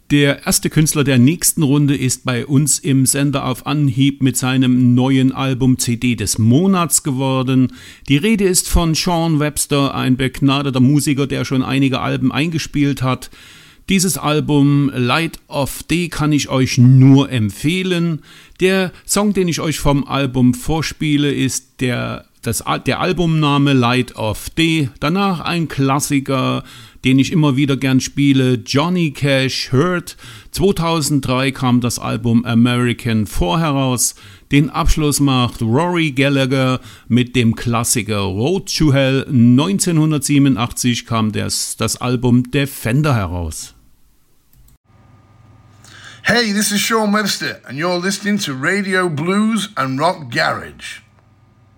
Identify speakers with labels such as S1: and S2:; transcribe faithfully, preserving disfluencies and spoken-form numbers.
S1: Der erste Künstler der nächsten Runde ist bei uns im Sender auf Anhieb mit seinem neuen Album C D des Monats geworden. Die Rede ist von Sean Webster, ein begnadeter Musiker, der schon einige Alben eingespielt hat. Dieses Album Light of Day kann ich euch nur empfehlen. Der Song, den ich euch vom Album vorspiele, ist der, das, der Albumname Light of Day. Danach ein Klassiker, den ich immer wieder gern spiele, Johnny Cash, Hurt. zweitausenddrei kam das Album American four heraus. Den Abschluss macht Rory Gallagher mit dem Klassiker Road to Hell. neunzehnhundertsiebenundachtzig kam das, das Album Defender heraus.
S2: Hey, this is Sean Webster and you're listening to Radio Blues and Rock Garage.